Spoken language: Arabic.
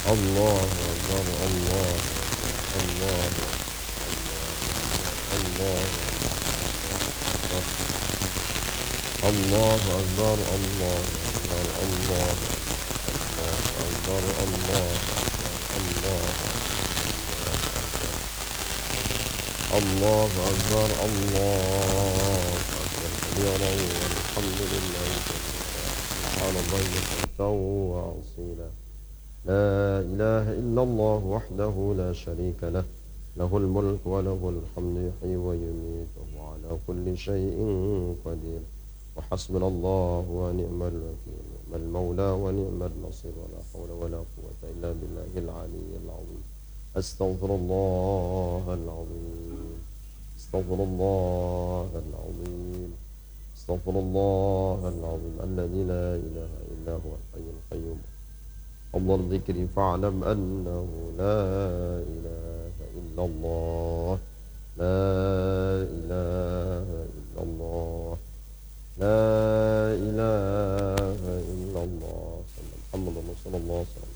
الله أكبر. الله الله الله أكبر. الله أكبر. الله أكبر. الله أكبر. الله الله الله أكبر. الله أكبر كبيرا والحمد لله كثيرا سبحان الله بكرة وأصيلا. لا إله إلا الله وحده لا شريك له، له الملك وله الحمد يحيي ويميت وهو على كل شيء قدير. وحسبنا الله ونعم الوكيل، نعم المولى ونعم النصير، ولا حول ولا قوة إلا بالله العلي العظيم. أستغفر الله العظيم، أستغفر الله العظيم، أستغفر الله العظيم الذي لا إله إلا هو الحي القيوم. أفضل الذكر فاعلم أنه لا إله إلا الله، لا إله إلا الله، لا إله إلا الله. محمد رسول الله صلى الله عليه وسلم.